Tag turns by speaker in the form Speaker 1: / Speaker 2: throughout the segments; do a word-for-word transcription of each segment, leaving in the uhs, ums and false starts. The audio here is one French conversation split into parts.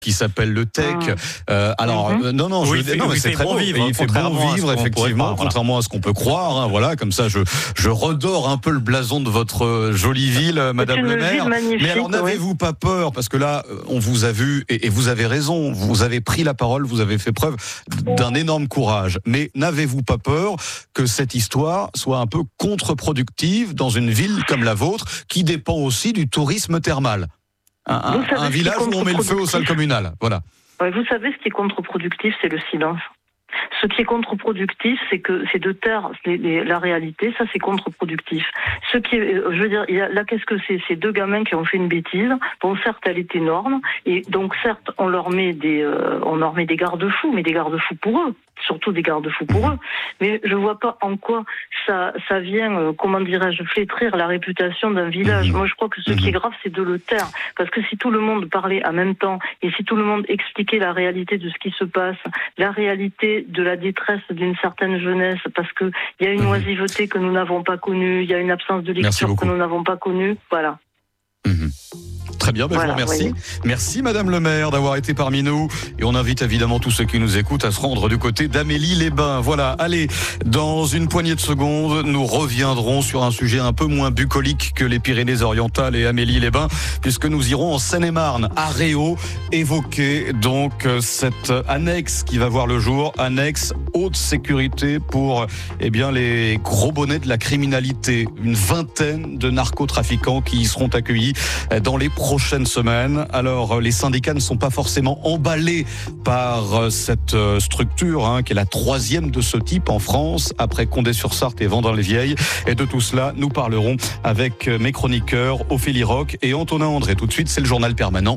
Speaker 1: qui s'appelle le Tech. Ah. Euh, alors
Speaker 2: mm-hmm.
Speaker 1: euh, non non,
Speaker 2: oui,
Speaker 1: je
Speaker 2: il fait,
Speaker 1: non, mais
Speaker 2: il
Speaker 1: c'est
Speaker 2: fait
Speaker 1: très
Speaker 2: bon
Speaker 1: beau.
Speaker 2: vivre,
Speaker 1: il fait bon vivre effectivement,
Speaker 2: pas,
Speaker 1: contrairement
Speaker 2: voilà.
Speaker 1: à ce qu'on peut croire. Hein, voilà, comme ça je je redore un peu le blason de votre jolie ville, Madame le maire. Mais alors n'avez-vous oui. pas peur, parce que là on vous a vu et, et vous avez raison, vous avez pris la parole, vous avez fait preuve d'un énorme courage. Mais n'avez-vous pas peur que cette histoire soit un peu contre-productive dans une ville comme la vôtre, qui dépend aussi du tourisme thermal? Un, un, un village où on met le feu aux salles communales. Voilà.
Speaker 3: Ouais, vous savez, ce qui est contre-productif, c'est le silence. Ce qui est contre-productif, c'est que c'est de taire les, les, la réalité. Ça, c'est contre-productif. Ce qui est, je veux dire, il y a, là, qu'est-ce que c'est? C'est deux gamins qui ont fait une bêtise. Bon, certes, elle est énorme, et donc certes, on leur met des, euh, on leur met des garde-fous, mais des garde-fous pour eux, surtout des garde-fous pour eux. Mais je vois pas en quoi ça, ça vient, euh, comment dirais-je, flétrir la réputation d'un village. Mmh. Moi, je crois que ce mmh. qui est grave, c'est de le taire, parce que si tout le monde parlait en même temps et si tout le monde expliquait la réalité de ce qui se passe, la réalité de la détresse d'une certaine jeunesse, parce que il y a une mmh. oisiveté que nous n'avons pas connue, il y a une absence de lecture que nous n'avons pas connue, voilà.
Speaker 1: Mmh. Très bien, ben voilà, je vous remercie. Oui. Merci Madame le maire d'avoir été parmi nous, et on invite évidemment tous ceux qui nous écoutent à se rendre du côté d'Amélie-les-Bains. Voilà, allez, dans une poignée de secondes, nous reviendrons sur un sujet un peu moins bucolique que les Pyrénées-Orientales et Amélie-les-Bains, puisque nous irons en Seine-et-Marne, à Réau, évoquer donc cette annexe qui va voir le jour, annexe haute sécurité pour eh bien, les gros bonnets de la criminalité. Une vingtaine de narcotrafiquants qui y seront accueillis dans les prochaines semaines. Alors, les syndicats ne sont pas forcément emballés par cette structure, hein, qui est la troisième de ce type en France, après Condé-sur-Sarthe et Vendin-les-Vieilles. Et de tout cela, nous parlerons avec mes chroniqueurs Ophélie Roch et Antonin André. Tout de suite, c'est le journal permanent.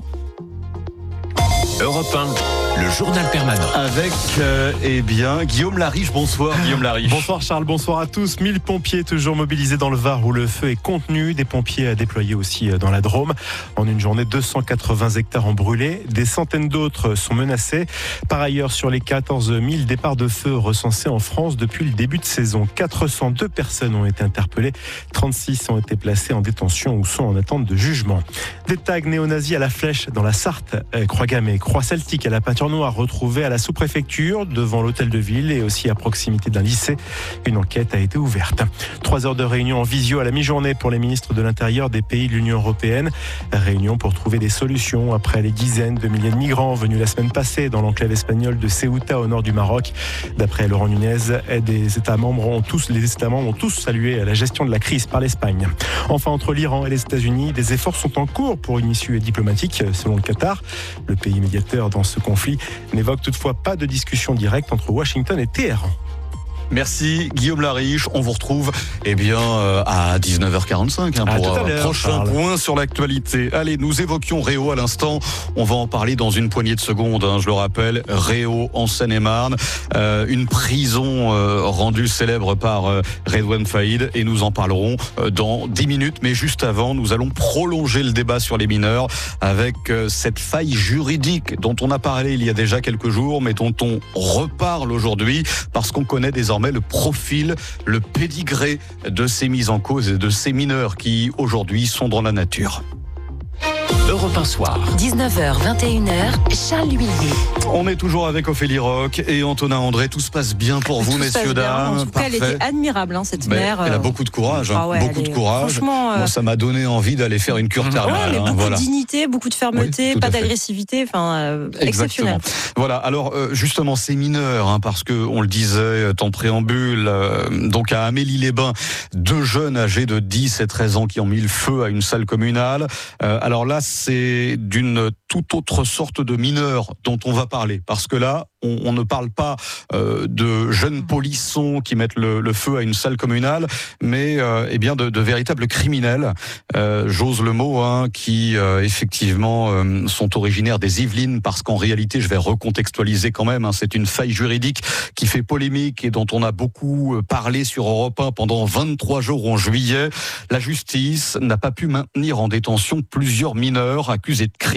Speaker 4: Europe un, le journal permanent.
Speaker 1: Avec, euh, eh bien, Guillaume Lariche. Bonsoir, Guillaume Lariche.
Speaker 2: Bonsoir Charles, bonsoir à tous. mille pompiers toujours mobilisés dans le Var où le feu est contenu. Des pompiers déployés aussi dans la Drôme. En une journée, deux cent quatre-vingts hectares ont brûlé. Des centaines d'autres sont menacés. Par ailleurs, sur les quatorze mille départs de feu recensés en France depuis le début de saison, quatre cent deux personnes ont été interpellées. trente-six ont été placées en détention ou sont en attente de jugement. Des tags néo-nazis à la flèche dans la Sarthe, Croix-Gammée, Croix celtique à la peinture noire retrouvée à la sous-préfecture devant l'hôtel de ville et aussi à proximité d'un lycée. Une enquête a été ouverte. Trois heures de réunion en visio à la mi-journée pour les ministres de l'Intérieur des pays de l'Union européenne. Réunion pour trouver des solutions après les dizaines de milliers de migrants venus la semaine passée dans l'enclave espagnole de Ceuta au nord du Maroc. D'après Laurent Nunez, des États membres ont tous, les États membres ont tous salué la gestion de la crise par l'Espagne. Enfin, entre l'Iran et les États-Unis, des efforts sont en cours pour une issue diplomatique selon le Qatar. Le pays médiateur dans ce conflit n'évoque toutefois pas de discussion directe entre Washington et Téhéran.
Speaker 1: Merci Guillaume Lariche, on vous retrouve eh bien, euh, à dix-neuf heures quarante-cinq hein, pour un prochain Charles. point sur l'actualité. Allez, nous évoquions Réau à l'instant, on va en parler dans une poignée de secondes, hein, je le rappelle, Réau en Seine-et-Marne, euh, une prison euh, rendue célèbre par euh, Redouane Faïd, et nous en parlerons euh, dans dix minutes, mais juste avant, nous allons prolonger le débat sur les mineurs avec euh, cette faille juridique dont on a parlé il y a déjà quelques jours, mais dont on reparle aujourd'hui, parce qu'on connaît désormais le profil, le pédigré de ces mises en cause et de ces mineurs qui aujourd'hui sont dans la nature.
Speaker 4: Europe un soir.
Speaker 5: dix-neuf heures vingt et une heures, Charles Huillier.
Speaker 1: On est toujours avec Ophélie Roch et Antonin André. Tout se passe bien pour vous,
Speaker 6: tout
Speaker 1: messieurs, dames.
Speaker 6: En tout cas, elle était admirable, hein, cette
Speaker 1: mais
Speaker 6: mère.
Speaker 1: Elle a beaucoup de courage, hein,
Speaker 6: ah ouais,
Speaker 1: beaucoup de courage.
Speaker 6: Franchement, euh...
Speaker 1: bon, ça m'a donné envie d'aller faire une cure thermale.
Speaker 6: Ouais, mais
Speaker 1: hein,
Speaker 6: beaucoup
Speaker 1: voilà.
Speaker 6: de dignité, beaucoup de fermeté,
Speaker 1: oui,
Speaker 6: pas d'agressivité, enfin, euh, exceptionnel.
Speaker 1: Voilà. Alors, euh, justement, ces mineurs, hein, parce que on le disait en préambule, euh, donc à Amélie-les-Bains, deux jeunes âgés de dix et treize ans qui ont mis le feu à une salle communale. Euh, alors là, c'est d'une toute autre sorte de mineurs dont on va parler, parce que là, on, on ne parle pas euh, de jeunes polissons qui mettent le, le feu à une salle communale, mais euh, eh bien de, de véritables criminels, euh, j'ose le mot, hein, qui euh, effectivement euh, sont originaires des Yvelines, parce qu'en réalité, je vais recontextualiser quand même, hein, c'est une faille juridique qui fait polémique et dont on a beaucoup parlé sur Europe un pendant vingt-trois jours en juillet. La justice n'a pas pu maintenir en détention plusieurs mineurs accusés de crimes.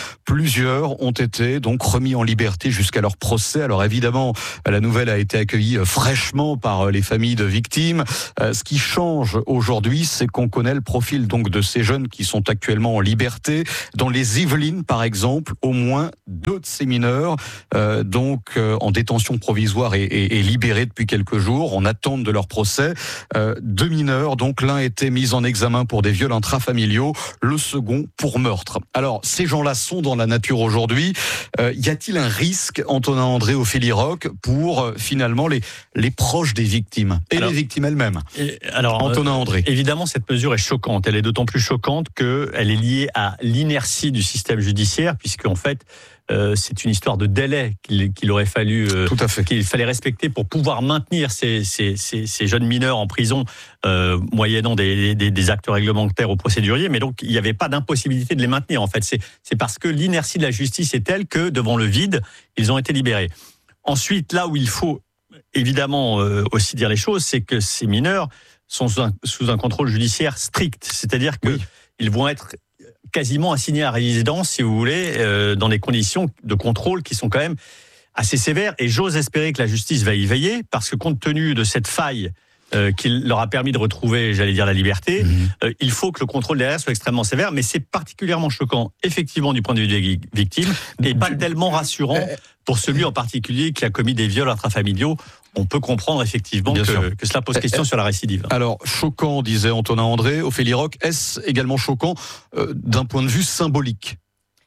Speaker 1: Plusieurs ont été donc remis en liberté jusqu'à leur procès. Alors évidemment, la nouvelle a été accueillie fraîchement par les familles de victimes. Ce qui change aujourd'hui, c'est qu'on connaît le profil donc de ces jeunes qui sont actuellement en liberté. Dans les Yvelines, par exemple, au moins deux de ces mineurs, euh, donc euh, en détention provisoire et, et, et libérés depuis quelques jours, en attente de leur procès. Euh, deux mineurs, donc l'un était mis en examen pour des viols intrafamiliaux, le second pour meurtre. Alors, ces gens-là sont dans la nature aujourd'hui. Euh, y a-t-il un risque, Antonin André, Ophélie Roch, pour euh, finalement les, les proches des victimes et alors, les victimes elles-mêmes?
Speaker 7: et, Alors,
Speaker 1: Antonin André.
Speaker 7: Euh, évidemment, cette mesure est choquante. Elle est d'autant plus choquante qu'elle est liée à l'inertie du système judiciaire, puisqu'en fait, Euh, c'est une histoire de délai qu'il, qu'il aurait fallu, euh,
Speaker 1: Tout à fait.
Speaker 7: qu'il fallait respecter pour pouvoir maintenir ces, ces, ces, ces jeunes mineurs en prison, euh, moyennant des, des, des actes réglementaires au procédurier. Mais donc, il n'y avait pas d'impossibilité de les maintenir. En fait, c'est, c'est parce que l'inertie de la justice est telle que, devant le vide, ils ont été libérés. Ensuite, là où il faut évidemment euh, aussi dire les choses, c'est que ces mineurs sont sous un, sous un contrôle judiciaire strict. C'est-à-dire que oui. ils vont être quasiment assignés à résidence, si vous voulez, euh, dans des conditions de contrôle qui sont quand même assez sévères. Et j'ose espérer que la justice va y veiller, parce que compte tenu de cette faille euh, qui leur a permis de retrouver, j'allais dire, la liberté, mmh. euh, il faut que le contrôle derrière soit extrêmement sévère. Mais c'est particulièrement choquant, effectivement, du point de vue des victimes, et pas tellement rassurant pour celui en particulier qui a commis des viols intrafamiliaux. On peut comprendre effectivement que, que cela pose question sur la récidive.
Speaker 1: Alors, choquant, disait Antonin André. Ophélie Roch, est-ce également choquant euh, d'un point de vue symbolique ?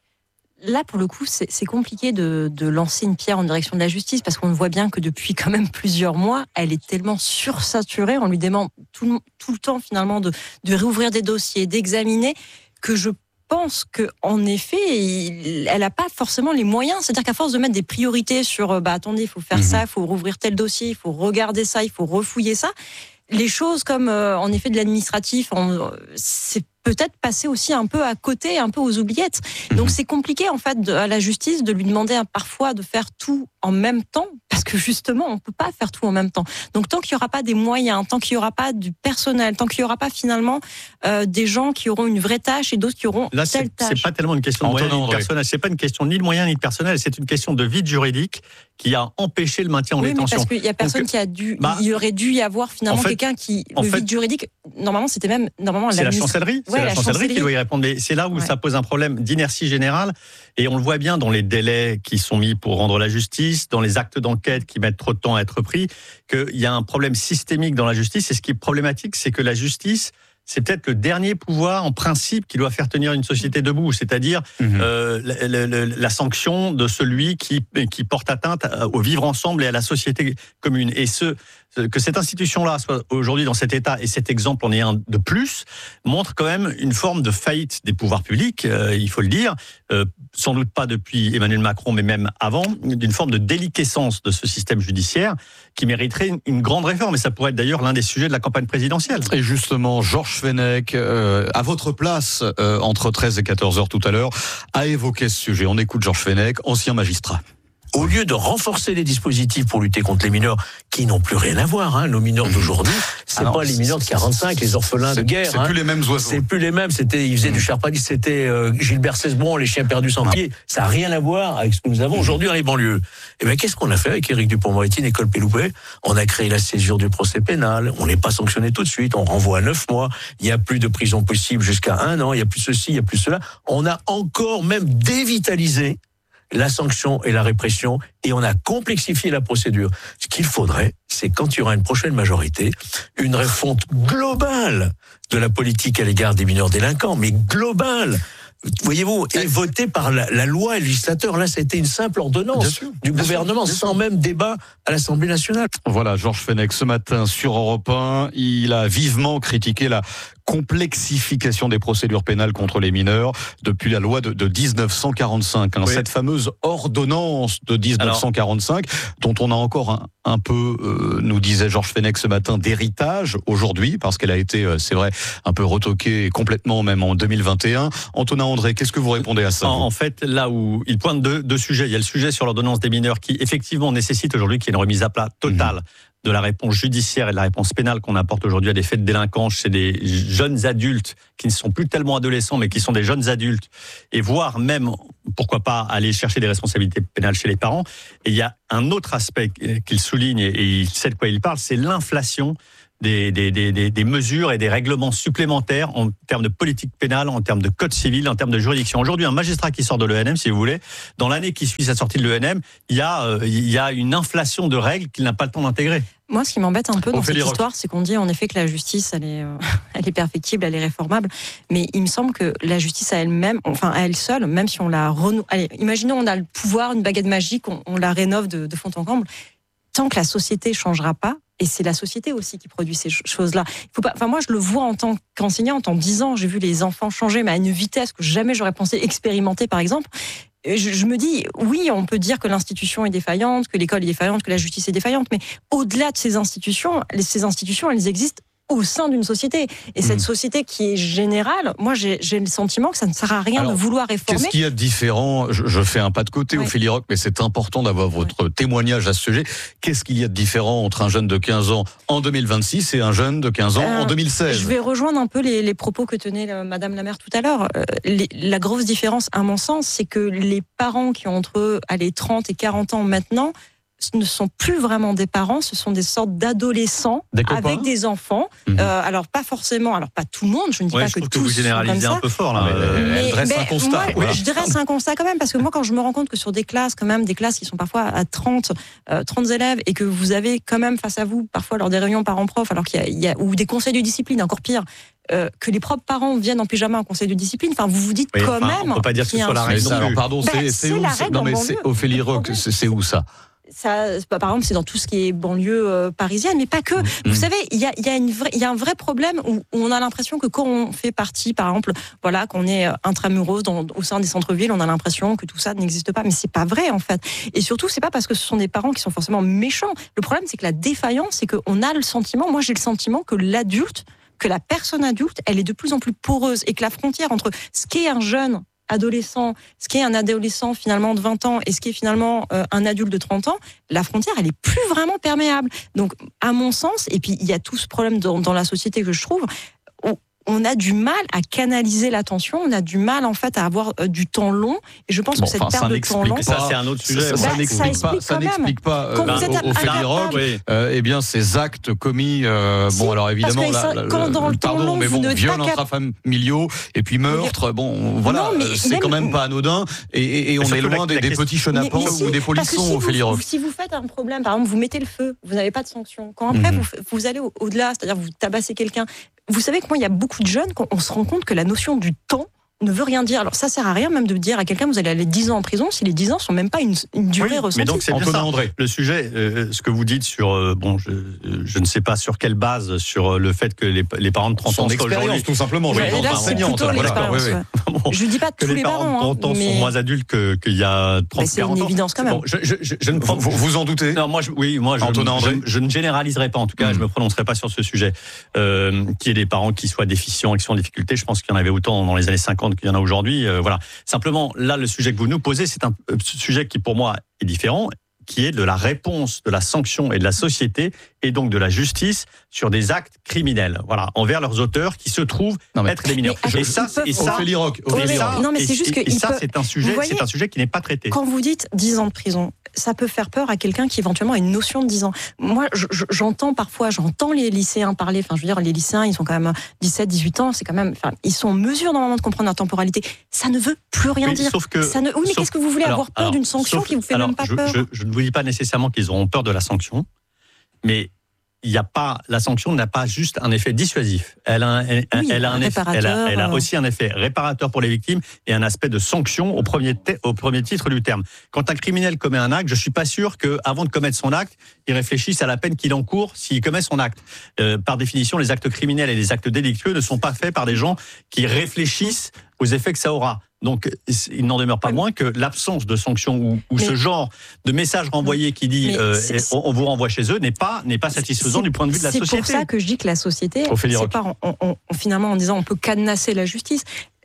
Speaker 6: Là, pour le coup, c'est, c'est compliqué de, de lancer une pierre en direction de la justice, parce qu'on voit bien que depuis quand même plusieurs mois, elle est tellement sursaturée, on lui demande tout, tout le temps finalement de, de réouvrir des dossiers, d'examiner, que je pense qu'en effet, il, elle n'a pas forcément les moyens. C'est-à-dire qu'à force de mettre des priorités sur, bah attendez, il faut faire mmh. ça, il faut rouvrir tel dossier, il faut regarder ça, il faut refouiller ça, les choses comme euh, en effet de l'administratif, on, c'est peut-être passer aussi un peu à côté, un peu aux oubliettes. Donc mmh. c'est compliqué en fait de, à la justice de lui demander hein, parfois de faire tout en même temps, parce que justement on peut pas faire tout en même temps. Donc tant qu'il y aura pas des moyens, tant qu'il y aura pas du personnel, tant qu'il y aura pas finalement euh, des gens qui auront une vraie tâche et d'autres qui auront
Speaker 7: là,
Speaker 6: telle
Speaker 7: c'est,
Speaker 6: tâche.
Speaker 7: C'est pas tellement une question de moyens ni de personnel, c'est pas une question ni de moyens ni de personnel, c'est une question de vide juridique qui a empêché le maintien en
Speaker 6: oui,
Speaker 7: détention.
Speaker 6: Oui, parce qu'il y a personne Donc, qui a dû, bah, il y aurait dû y avoir finalement en fait, quelqu'un qui, le vide fait, juridique, normalement c'était même normalement
Speaker 7: c'est la chancellerie.
Speaker 6: Ouais,
Speaker 7: c'est la,
Speaker 6: la
Speaker 7: chancellerie,
Speaker 6: chancellerie
Speaker 7: qui doit y répondre. Mais c'est là où ouais. ça pose un problème d'inertie générale. Et on le voit bien dans les délais qui sont mis pour rendre la justice, dans les actes d'enquête qui mettent trop de temps à être pris, qu'il y a un problème systémique dans la justice. Et ce qui est problématique, c'est que la justice, c'est peut-être le dernier pouvoir, en principe, qui doit faire tenir une société debout, c'est-à-dire mmh. euh, la, la, la sanction de celui qui, qui porte atteinte au vivre ensemble et à la société commune. Et ce, que cette institution-là soit aujourd'hui dans cet état, et cet exemple en est un de plus, montre quand même une forme de faillite des pouvoirs publics, euh, il faut le dire, euh, sans doute pas depuis Emmanuel Macron, mais même avant, d'une forme de déliquescence de ce système judiciaire qui mériterait une, une grande réforme. Et ça pourrait être d'ailleurs l'un des sujets de la campagne présidentielle.
Speaker 1: Et justement, Georges Fenech, euh, à votre place, euh, entre treize et quatorze heures tout à l'heure, a évoqué ce sujet. On écoute Georges Fenech, ancien magistrat.
Speaker 8: Au lieu de renforcer les dispositifs pour lutter contre les mineurs qui n'ont plus rien à voir, hein, nos mineurs d'aujourd'hui, c'est Alors, pas les mineurs de quarante-cinq, les orphelins de guerre.
Speaker 1: C'est hein. plus les mêmes oiseaux.
Speaker 8: C'est plus les mêmes. C'était, ils faisaient mmh. du charpadis, c'était euh, Gilbert Cesbron, les chiens perdus sans pied. Ça a rien à voir avec ce que nous avons mmh. aujourd'hui dans les banlieues. Et ben, qu'est-ce qu'on a fait avec Éric Dupond-Moretti, Nicole Belloubet ? On a créé la césure du procès pénal. On n'est pas sanctionné tout de suite. On renvoie à neuf mois. Il y a plus de prison possible jusqu'à un an. Il y a plus ceci, il y a plus cela. On a encore même dévitalisé la sanction et la répression, et on a complexifié la procédure. Ce qu'il faudrait, c'est quand il y aura une prochaine majorité, une refonte globale de la politique à l'égard des mineurs délinquants, mais globale. Voyez-vous, et voté par la, la loi et le législateur. Là, c'était une simple ordonnance sûr, du gouvernement, sûr, sans même débat à l'Assemblée nationale.
Speaker 1: Voilà, Georges Fenech, ce matin sur Europe un, il a vivement critiqué la complexification des procédures pénales contre les mineurs depuis la loi de, de dix-neuf cent quarante-cinq. Hein, oui. Cette fameuse ordonnance de dix-neuf cent quarante-cinq, Alors, dont on a encore un, un peu, euh, nous disait Georges Fenech ce matin, d'héritage aujourd'hui, parce qu'elle a été, euh, c'est vrai, un peu retoquée complètement même en deux mille vingt et un. Antonin André, qu'est-ce que vous répondez à ça ?
Speaker 7: En, en fait, là où il pointe deux, deux sujets, il y a le sujet sur l'ordonnance des mineurs qui, effectivement, nécessite aujourd'hui qu'il y ait une remise à plat totale. Mmh. de la réponse judiciaire et de la réponse pénale qu'on apporte aujourd'hui à des faits de délinquance chez des jeunes adultes qui ne sont plus tellement adolescents, mais qui sont des jeunes adultes, et voire même, pourquoi pas, aller chercher des responsabilités pénales chez les parents. Et il y a un autre aspect qu'il souligne, et il sait de quoi il parle, c'est l'inflation Des, des, des, des mesures et des règlements supplémentaires en termes de politique pénale, en termes de code civil, en termes de juridiction. Aujourd'hui, un magistrat qui sort de l'E N M, si vous voulez, dans l'année qui suit sa sortie de l'E N M, il y a, euh, il y a une inflation de règles qu'il n'a pas le temps d'intégrer.
Speaker 6: Moi, ce qui m'embête un peu dans cette
Speaker 1: Ophélie
Speaker 6: histoire, c'est qu'on dit en effet que la justice, elle est, euh, elle est perfectible, elle est réformable, mais il me semble que la justice à elle-même, enfin à elle seule, même si on la renouvelle, allez, imaginons on a le pouvoir, une baguette magique, on, on la rénove de, de fond en comble, tant que la société changera pas. Et c'est la société aussi qui produit ces choses-là. Il faut pas. Enfin, moi, je le vois en tant qu'enseignant, en tant que dix ans, j'ai vu les enfants changer, mais à une vitesse que jamais j'aurais pensé expérimenter, par exemple. Et je, je me dis, oui, on peut dire que l'institution est défaillante, que l'école est défaillante, que la justice est défaillante, mais au-delà de ces institutions, ces institutions, elles existent au sein d'une société. Et cette mmh. société qui est générale, moi j'ai, j'ai le sentiment que ça ne sert à rien Alors, de vouloir réformer.
Speaker 1: Qu'est-ce qu'il y a de différent ? je, je fais un pas de côté, ouais. Ophélie Roch, mais c'est important d'avoir votre ouais. témoignage à ce sujet. Qu'est-ce qu'il y a de différent entre un jeune de quinze ans en deux mille vingt-six et un jeune de quinze ans euh, en deux mille seize ?
Speaker 6: Je vais rejoindre un peu les, les propos que tenait le, Madame la maire tout à l'heure. Euh, les, la grosse différence, à mon sens, c'est que les parents qui ont entre allez, trente et quarante ans maintenant, ce ne sont plus vraiment des parents, ce sont des sortes d'adolescents
Speaker 7: des
Speaker 6: avec des enfants. Mmh. Euh, alors pas forcément, alors pas tout le monde, je ne dis
Speaker 7: ouais,
Speaker 6: pas
Speaker 7: je
Speaker 6: que
Speaker 7: tous
Speaker 6: que
Speaker 7: vous généralisez un peu fort là.
Speaker 6: Mais,
Speaker 1: mais, elle dresse
Speaker 6: mais
Speaker 1: un constat.
Speaker 6: Moi,
Speaker 1: voilà.
Speaker 6: Je dresse un constat quand même parce que moi quand je me rends compte que sur des classes quand même des classes qui sont parfois à trente, euh, trente élèves et que vous avez quand même face à vous parfois lors des réunions parents-prof, alors qu'il y a, il y a ou des conseils de discipline encore pire. Euh, que les propres parents viennent en pyjama en conseil de discipline, enfin vous vous dites oui, quand
Speaker 7: enfin,
Speaker 6: même.
Speaker 7: On peut pas dire que ce soit la règle.
Speaker 1: Alors pardon,
Speaker 6: bah,
Speaker 1: c'est,
Speaker 6: c'est,
Speaker 1: c'est où
Speaker 6: la
Speaker 1: c'est,
Speaker 6: règle
Speaker 1: non mais
Speaker 6: en
Speaker 1: c'est
Speaker 6: banlieue.
Speaker 1: Ophélie Roch, c'est, c'est où ça?
Speaker 6: Ça, par exemple, c'est dans tout ce qui est banlieue euh, parisienne, mais pas que. Mmh. Vous savez, il y a, y a une vraie, il y a un vrai problème où, où on a l'impression que quand on fait partie, par exemple, voilà, qu'on est intramuros dans, au sein des centres-villes, on a l'impression que tout ça n'existe pas, mais c'est pas vrai en fait. Et surtout, c'est pas parce que ce sont des parents qui sont forcément méchants. Le problème, c'est que la défaillance, c'est qu'on a le sentiment, moi j'ai le sentiment que l'adulte, que la personne adulte, elle est de plus en plus poreuse et que la frontière entre ce qu'est un jeune adolescent, ce qui est un adolescent finalement de vingt ans et ce qui est finalement euh, un adulte de trente ans, la frontière, elle est plus vraiment perméable. Donc, à mon sens, et puis il y a tout ce problème dans, dans la société que je trouve, on, on a du mal à canaliser l'attention, on a du mal en fait à avoir euh, du temps long, et je pense
Speaker 1: bon,
Speaker 6: que cette
Speaker 1: enfin,
Speaker 6: perte de temps long...
Speaker 7: Ça, c'est un autre sujet.
Speaker 1: Ça, ça,
Speaker 6: bah,
Speaker 1: n'explique
Speaker 6: ça
Speaker 1: pas, ça n'explique pas euh,
Speaker 6: ben,
Speaker 1: au, au Ophélie Roch, oui. euh, eh bien, ces actes commis, euh, si, bon, alors évidemment, là, là,
Speaker 6: quand dans le
Speaker 1: pardon,
Speaker 6: long,
Speaker 1: mais bon, viols
Speaker 6: cap...
Speaker 1: intrafamiliaux, et puis meurtre, bon, voilà,
Speaker 6: non,
Speaker 1: c'est
Speaker 6: même...
Speaker 1: quand même pas anodin, et, et, et on est loin la, des, la des petits chenapans
Speaker 6: si,
Speaker 1: ou des polissons,
Speaker 6: si
Speaker 1: Ophélie Roch.
Speaker 6: Si vous faites un problème, par exemple, vous mettez le feu, vous n'avez pas de sanction. Quand après, mm-hmm. vous, vous allez au, au-delà, c'est-à-dire vous tabassez quelqu'un, vous savez que moi, il y a beaucoup de jeunes, quand on se rend compte que la notion du temps ne veut rien dire. Alors ça sert à rien même de dire à quelqu'un vous allez aller dix ans en prison si les dix ans sont même pas une, une durée oui, ressentie.
Speaker 7: Mais donc c'est bien ça. André. Le sujet, euh, ce que vous dites sur euh, bon, je, je ne sais pas sur quelle base, sur le fait que les, les parents de trente ans
Speaker 1: sont aujourd'hui tout simplement.
Speaker 6: Oui, là, c'est plutôt l'expérience. Voilà. Ouais. Bon, je dis pas tous
Speaker 7: les,
Speaker 6: les
Speaker 7: parents
Speaker 6: parents,
Speaker 7: de trente ans
Speaker 6: mais...
Speaker 7: sont moins adultes que, qu'il y a trente,
Speaker 6: c'est quarante ans. C'est une évidence quand même. Bon,
Speaker 7: je, je, je, je ne prends...
Speaker 1: vous, vous en doutez?
Speaker 7: Non, moi, je, oui, moi, je, je, je ne généraliserai pas. En tout cas, mmh. je me prononcerai pas sur ce sujet. Euh, qu'il y ait des parents qui soient déficients et qui sont en difficulté, je pense qu'il y en avait autant dans les années cinquante qu'il y en a aujourd'hui. Euh, voilà. Simplement, là, le sujet que vous nous posez, c'est un sujet qui, pour moi, est différent, qui est de la réponse de la sanction et de la société, et donc de la justice, sur des actes criminels, voilà, envers leurs auteurs qui se trouvent non, mais, être des mineurs.
Speaker 6: Mais,
Speaker 7: et ça, et ça,
Speaker 1: Ophélie Roch,
Speaker 6: Ophélie Roch. Non, mais c'est juste que
Speaker 7: et ça,
Speaker 6: peut...
Speaker 7: c'est un sujet, voyez, c'est un sujet qui n'est pas traité.
Speaker 6: Quand vous dites dix ans de prison, ça peut faire peur à quelqu'un qui éventuellement a une notion de dix ans. Moi, je, je, j'entends parfois, j'entends les lycéens parler. Enfin, je veux dire, les lycéens, ils sont quand même dix-sept, dix-huit ans. C'est quand même, enfin, ils sont en mesure normalement de comprendre la temporalité. Ça ne veut plus rien
Speaker 7: oui,
Speaker 6: dire.
Speaker 7: Sauf que,
Speaker 6: ça ne... Oui, mais
Speaker 7: sauf,
Speaker 6: qu'est-ce que vous voulez
Speaker 7: alors,
Speaker 6: avoir peur
Speaker 7: alors,
Speaker 6: d'une sanction
Speaker 7: sauf,
Speaker 6: qui vous fait
Speaker 7: alors,
Speaker 6: même pas
Speaker 7: je,
Speaker 6: peur
Speaker 7: je, je ne vous dis pas nécessairement qu'ils auront peur de la sanction, mais il y a pas, la sanction n'a pas juste un effet dissuasif. Elle a, un, elle, oui, elle a, un effet, elle a, elle a aussi un effet réparateur pour les victimes et un aspect de sanction au premier, te, au premier titre du terme. Quand un criminel commet un acte, je suis pas sûr que, avant de commettre son acte, il réfléchisse à la peine qu'il encourt s'il commet son acte. Euh, par définition, les actes criminels et les actes délictueux ne sont pas faits par des gens qui réfléchissent aux effets que ça aura. Donc, il n'en demeure pas oui. moins que l'absence de sanctions ou, ou ce genre de message renvoyé qui dit euh, on, on vous renvoie chez eux n'est pas n'est pas satisfaisant du point de vue de la
Speaker 6: c'est
Speaker 7: société.
Speaker 6: C'est pour ça que je dis que la société, c'est pas on, on, on, finalement en disant on peut cadenasser la justice.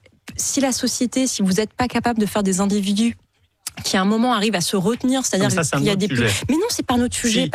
Speaker 6: Si la société, si vous n'êtes pas capable de faire des individus qui à un moment arrivent à se retenir, c'est-à-dire
Speaker 7: ça,
Speaker 6: qu'il y a des
Speaker 7: sujet.
Speaker 6: mais non, c'est pas notre sujet.
Speaker 7: Si,